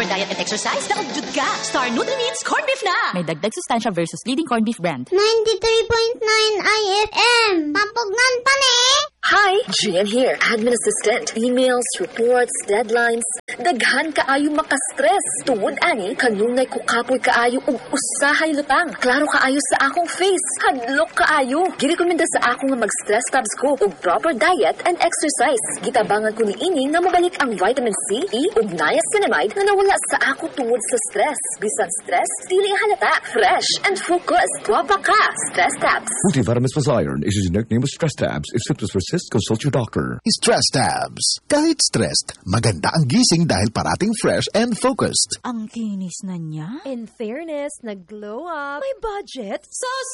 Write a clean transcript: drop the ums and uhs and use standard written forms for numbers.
proper diet and exercise, daog jud ka. Star Nutri-Meats Corned Beef na! May dagdag sustansya versus leading corned beef brand. 93.9 IFM. Pampugnan pa ni! Hi, Gian here, admin assistant. Emails, reports, deadlines. Daghan kaayo maka-stress. Tungod ani, kanunay ko kapoy kaayo ug usahay lutang. Klaro kaayo sa akong face. Hadlok kaayo. Girekomenda sa ako nga mag-stress tabs ko ug proper diet and exercise. Gitabangan ko ni ini nga mabalik ang vitamin C, E ug niacinamide nga nawala sa ako tungod sa stress. Bisan stress, dili halata. Fresh and focused. Guwapa ka. Stress tabs. Multivitamins plus iron is a generic name of Stress Tabs. If symptoms persist, consult your doctor. Stress Tabs. Kahit stressed, maganda ang gising dahil parating fresh and focused. Ang kinis na niya. In fairness, nag-glow up. May budget. So